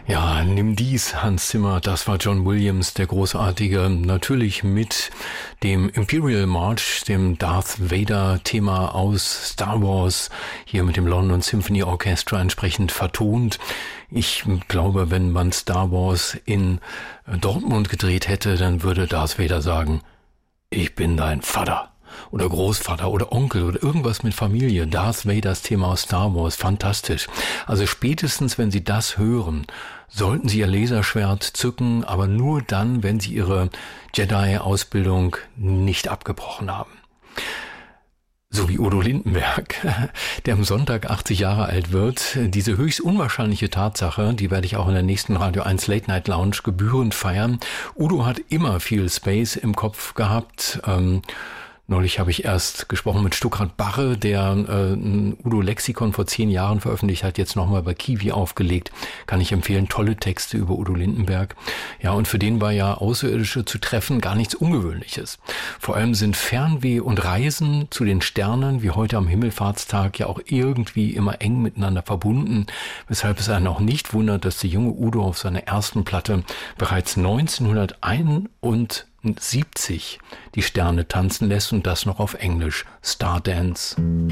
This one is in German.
Ja, nimm dies, Hans Zimmer, das war John Williams, der Großartige, natürlich mit dem Imperial March, dem Darth Vader Thema aus Star Wars, hier mit dem London Symphony Orchestra entsprechend vertont. Ich glaube, wenn man Star Wars in Dortmund gedreht hätte, dann würde Darth Vader sagen, ich bin dein Vater. Oder Großvater oder Onkel oder irgendwas mit Familie. Darth Vaders Thema aus Star Wars, fantastisch. Also spätestens, wenn Sie das hören, sollten Sie Ihr Laserschwert zücken, aber nur dann, wenn Sie Ihre Jedi-Ausbildung nicht abgebrochen haben. So wie Udo Lindenberg, der am Sonntag 80 Jahre alt wird. Diese höchst unwahrscheinliche Tatsache, die werde ich auch in der nächsten Radio 1 Late Night Lounge gebührend feiern. Udo hat immer viel Space im Kopf gehabt. Neulich habe ich erst gesprochen mit Stuckrad Barre, der ein Udo-Lexikon vor 10 Jahren veröffentlicht hat, jetzt nochmal bei Kiwi aufgelegt. Kann ich empfehlen, tolle Texte über Udo Lindenberg. Ja, und für den war ja Außerirdische zu treffen gar nichts Ungewöhnliches. Vor allem sind Fernweh und Reisen zu den Sternen, wie heute am Himmelfahrtstag, ja auch irgendwie immer eng miteinander verbunden, weshalb es einen auch nicht wundert, dass der junge Udo auf seiner ersten Platte bereits 1971 die Sterne tanzen lässt und das noch auf Englisch. Stardance.